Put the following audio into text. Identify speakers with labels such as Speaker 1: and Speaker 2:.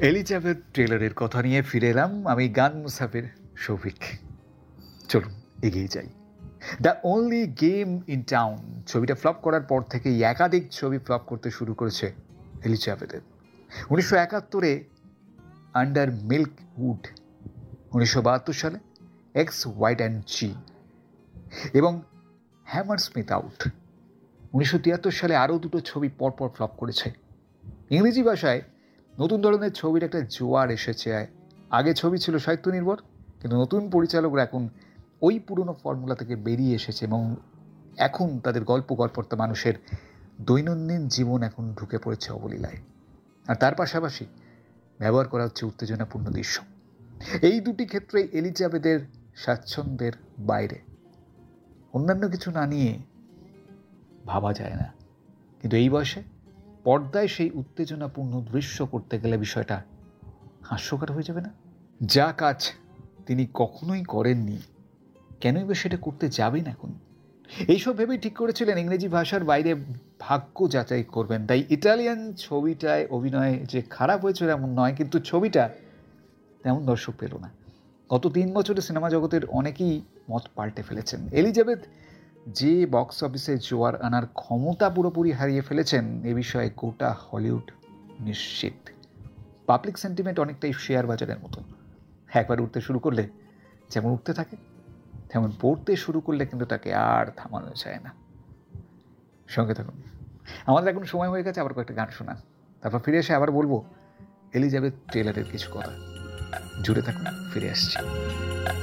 Speaker 1: Elizabeth ট্রেলারের কথা নিয়ে ফিরে এলাম আমি গান মুসাফির শৌভিক। চলুন এগিয়ে যাই। The only game in town ছবিটা ফ্লপ করার পর থেকেই একাধিক ছবি ফ্লপ করতে শুরু করেছে এলিজাবেথের। 1971 আন্ডার মিল্ক উড, 1972 সালে এক্স হোয়াইট অ্যান্ড জি এবং হ্যামার স্মিথ আউট। 1973 সালে আরও দুটো ছবি পরপর ফ্লপ করেছে। ইংরেজি ভাষায় নতুন ধরনের ছবির একটা জোয়ার এসেছে। আগে ছবি ছিল সাহিত্য নির্ভর, কিন্তু নতুন পরিচালকরা এখন ওই পুরনো ফর্মুলা থেকে বেরিয়ে এসেছে এবং এখন তাদের গল্পকর্তা মানুষের দৈনন্দিন জীবন এখন ঢুকে পড়েছে অবলীলায়। আর তার পাশাপাশি ব্যবহার করা হচ্ছে উত্তেজনাপূর্ণ দৃশ্য। এই দুটি ক্ষেত্রে এলিজাবেথের স্বাচ্ছন্দ্যের বাইরে। অন্যান্য কিছু না নিয়ে ভাবা যায় না, কিন্তু এই বয়সে পর্দায় সেই উত্তেজনাপূর্ণ দৃশ্য করতে গেলে বিষয়টা হাস্যকর হয়ে যাবে না? যা কাজ তিনি কখনোই করেননি, কেনই বা সেটা করতে যাবেন এখন? এইসব ভেবেই ঠিক করেছিলেন ইংরেজি ভাষার বাইরে ভাগ্য যাচাই করবেন। তাই ইটালিয়ান ছবিটায় অভিনয় যে খারাপ হয়েছিল এমন নয়, কিন্তু ছবিটা তেমন দর্শক পেল না। গত 3 বছরে সিনেমা জগতের অনেকেই মত পাল্টে ফেলেছেন। এলিজাবেথ যে বক্স অফিসে জোয়ার আনার ক্ষমতা পুরোপুরি হারিয়ে ফেলেছেন এ বিষয়ে গোটা হলিউড নিশ্চিত। পাবলিক সেন্টিমেন্ট অনেকটাই শেয়ার বাজারের মতো, একবার উঠতে শুরু করলে যেমন উঠতে থাকে, তেমন পড়তে শুরু করলে কিন্তু তাকে আর থামানো যায় না। সঙ্গে থাকুন, আমাদের এখন সময় হয়ে গেছে আবার কয়েকটা গান শোনা, তারপর ফিরে এসে আবার বলবো এলিজাবেথ টেইলরের কিছু কথা। জুড়ে থাকুন, ফিরে আসছি।